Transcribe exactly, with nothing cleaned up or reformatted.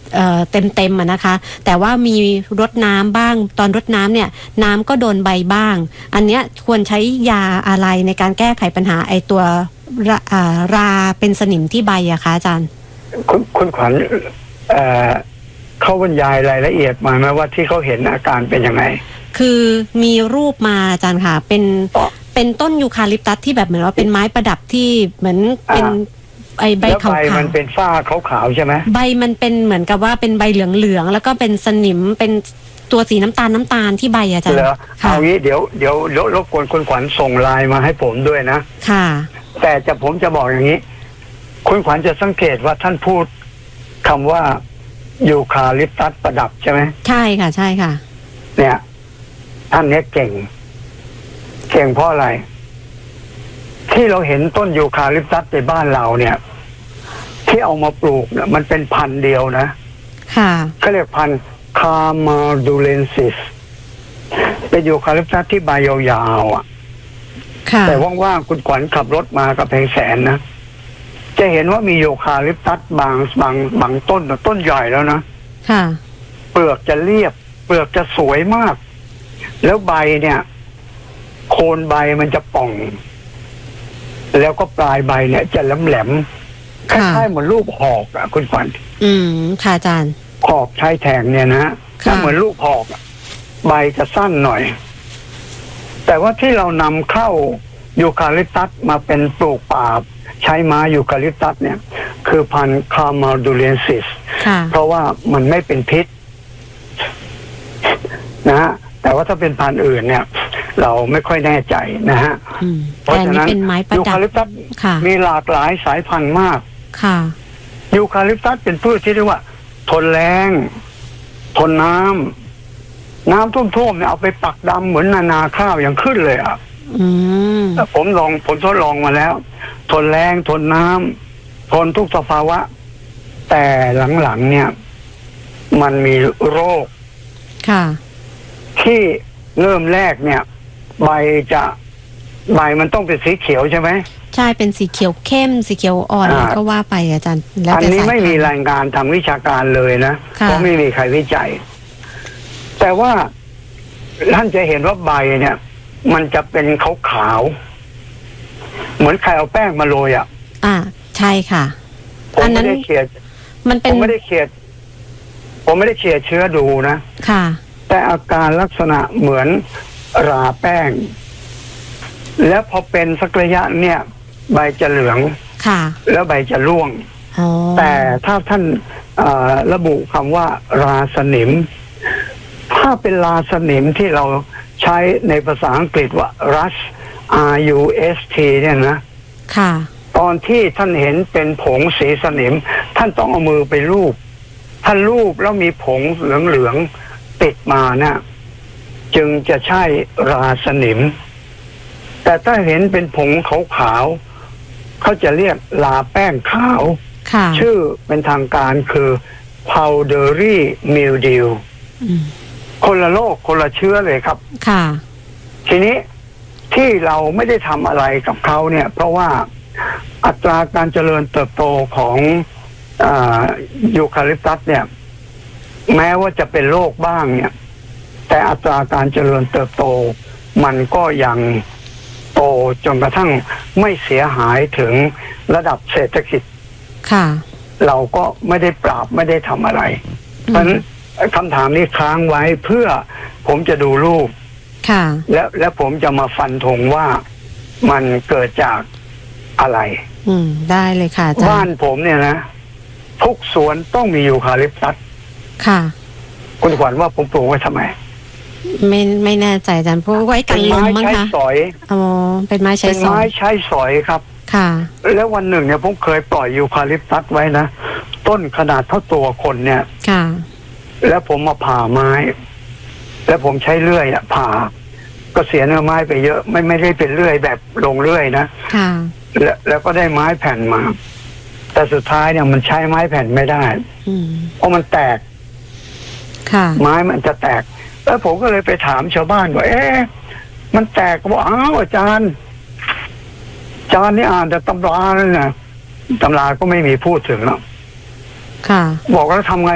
เอ่อเต็มเต็มอะนะคะแต่ว่ามีรดน้ำบ้างตอนรดน้ำเนี่ยน้ำก็โดนใบบ้างอันเนี้ยควรใช้ยาอะไรในการแก้ไขปัญหาไอตัวราอ่าราเป็นสนิมที่ใบอะคะอาจารย์คุณคุณขวัญเอ่อเขาบรรยายรายละเอียดมาไหมว่าที่เขาเห็นอาการเป็นยังไงคือมีรูปมาอาจารย์ค่ะเป็นเป็นต้นยูคาลิปตัสที่แบบเหมือนว่าเป็นไม้ประดับที่เหมือนเป็นไอใบขาวๆแล้วใบมันเป็นฝ้าขาวๆใช่ไหมใบมันเป็นเหมือนกับว่าเป็นใบเหลืองๆแล้วก็เป็นสนิมเป็นตัวสีน้ำตาลน้ำตาลที่ใบอาจารย์เอางี้เดี๋ยวเดี๋ยวรบกวนคุณขวัญส่งไลน์มาให้ผมด้วยนะค่ะแต่จะผมจะบอกอย่างนี้คุณขวัญจะสังเกตว่าท่านพูดคำว่ายูคาลิปตัสประดับใช่ไหมใช่ค่ะใช่ค่ะเนี่ยท่านเนี้ยเก่งเก่งเพราะอะไรที่เราเห็นต้นยูคาลิปตัสในบ้านเราเนี่ยที่เอามาปลูกเนี่ยมันเป็นพันธุ์เดียวนะค่ะเขาเรียกพันธุ์คาร์มาดูเลนซิสเป็นยูคาลิปตัสที่ใบยาวๆอ่ะแต่ว่างๆคุณขวัญขับรถมากับแพงแสนนะจะเห็นว่ามียูคาลิปตัสบางบางบางต้นต้นใหญ่แล้วนะค่ะเปลือกจะเรียบเปลือกจะสวยมากแล้วใบเนี่ยโคนใบมันจะป่องแล้วก็ปลายใบเนี่ยจะแหลมๆคล้ายๆเหมือนลูกหอกอ่ะคุณขวัญอืมค่ะอาจารย์หอกใช้แทงเนี่ยนะถ้าเหมือนลูกหอกใบจะสั้นหน่อยแต่ว่าที่เรานำเข้ายูคาลิปตัสมาเป็นปลูกป่าใช้ไม้ยูคาลิปตัสเนี่ยคือพันธุ์คาร์มาดูเลนซิสเพราะว่ามันไม่เป็นพิษนะฮะแต่ว่าถ้าเป็นพันธุ์อื่นเนี่ยเราไม่ค่อยแน่ใจนะฮะเพราะฉะนั้นยูคาลิปตัสมีหลากหลายสายพันธุ์มากค่ะยูคาลิปตัสเป็นพืชที่เรียกว่าทนแรงทนน้ำน้ำท่วมๆเนี่ยเอาไปปักดำเหมือนนานาข้าวยังขึ้นเลยอ่ะผมลองผมทดลองมาแล้วทนแรงทนน้ำทนทุกสภาวะแต่หลังๆเนี่ยมันมีโรคค่ะที่เริ่มแรกเนี่ยใบจะใบมันต้องเป็นสีเขียวใช่ไหมใช่เป็นสีเขียวเข้มสีเขียวอ่อนก็ว่าไปอาจารย์แล้วอันนี้ไม่มีรายงานทางวิชาการเลยนะเพราะไม่มีใครวิจัยแต่ว่าท่านจะเห็นว่าใบเนี่ยมันจะเป็นขาวๆเหมือนใครเอาแป้งมาโรยอ่ะอ่าใช่ค่ะผมไม่ได้เขียนมันเป็นผมไม่ได้เขียนผมไม่ได้เขียนเชื้อดูนะค่ะแต่อาการลักษณะเหมือนราแป้งแล้วพอเป็นสักระยะเนี่ยใบจะเหลืองค่ะแล้วใบจะร่วงแต่ถ้าท่านระบุคำว่าราสนิมถ้าเป็นราสนิมที่เราใช้ในภาษาอังกฤษว่า rust r u s t เนี่ยนะค่ะตอนที่ท่านเห็นเป็นผงสีสนิมท่านต้องเอามือไปลูบท่านลูบแล้วมีผงเหลืองๆติดมานะจึงจะใช่ราสนิมแต่ถ้าเห็นเป็นผงขาวๆเขาจะเรียกลาแป้งขาวชื่อเป็นทางการคือ powdery mildew คนละโรคคนละเชื้อเลยครับค่ะทีนี้ที่เราไม่ได้ทำอะไรกับเขาเนี่ยเพราะว่าอัตราการเจริญเติบโตของยูคาลิปตัสเนี่ยแม้ว่าจะเป็นโรคบ้างเนี่ยแต่อัตราการเจริญเติบโตมันก็ยังโตจนกระทั่งไม่เสียหายถึงระดับเศรษฐกิจค่ะเราก็ไม่ได้ปราบไม่ได้ทำอะไรเพราะฉะนั้นคำถามนี้ค้างไว้เพื่อผมจะดูรูปค่ะแล้วแล้วผมจะมาฟันธงว่ามันเกิดจากอะไรอืมได้เลยค่ะอาจารย์บ้านผมเนี่ยนะทุกสวนต้องมียูคาลิปตัสค่ะคุณขวัญว่าผมปลูกไว้ทำไมไม่ไม่แน่ใจอาจารย์เพราะไว้กันลมมั้งคะสอยอ๋อเป็นไม้ใช้สอยเป็นไม้ใช้สอยครับค่ะแล้ววันหนึ่งเนี่ยผมเคยปล่อยยูคาลิปตัสไว้นะต้นขนาดเท่าตัวคนเนี่ยค่ะแล้วผมมาผ่าไม้แล้วผมใช้เลื่อยอะผ่าก็เสียเนื้อไม้ไปเยอะไม่ไม่ได้เป็นเลื่อยแบบลงเลื่อยนะค่ะแล้วแล้วก็ได้ไม้แผ่นมาแต่สุดท้ายเนี่ยมันใช้ไม้แผ่นไม่ได้เพราะมันแตกค่ะไม้มันจะแตกแล้วผมก็เลยไปถามชาวบ้านว่าเอ๊ะมันแตกก็บอกอ้าวอาจารย์อาจารย์นี่อ่านแต่ตำราเลยนะตำราก็ไม่มีพูดถึงหรอกค่ะบอกแล้วทำไง